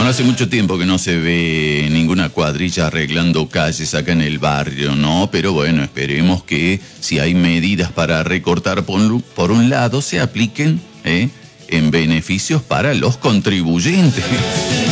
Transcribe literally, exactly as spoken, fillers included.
Bueno, hace mucho tiempo que no se ve ninguna cuadrilla arreglando calles acá en el barrio, ¿no? Pero bueno, esperemos que si hay medidas para recortar por, por un lado, se apliquen, ¿eh?, en beneficios para los contribuyentes.